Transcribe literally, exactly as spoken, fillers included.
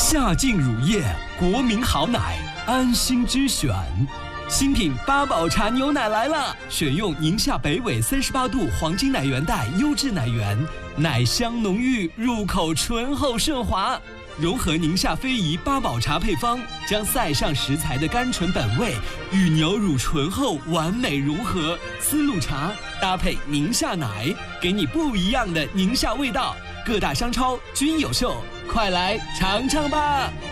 夏劲乳业，国民好奶，安心之选。新品八宝茶牛奶来了，选用宁夏北纬三十八度黄金奶源带优质奶源，奶香浓郁，入口醇厚顺滑。融合宁夏非遗八宝茶配方，将塞上食材的甘醇本味与牛乳醇厚完美融合，丝路茶搭配宁夏奶，给你不一样的宁夏味道。各大商超均有售，快来尝尝吧！